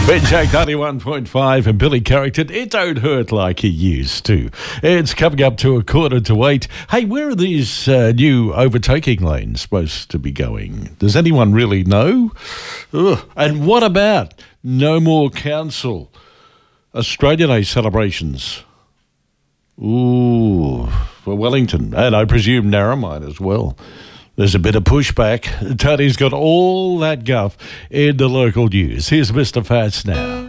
Benjack 91.5 and Billy Carrington, it don't hurt like he used to. It's coming up to 7:45. Hey, where are these new overtaking lanes supposed to be going? Does anyone really know? Ugh. And what about no more council Australia Day celebrations? Ooh, for Wellington, and I presume Narromine as well. There's a bit of pushback. Tony's got all that guff in the local news. Here's Mr. Fats now.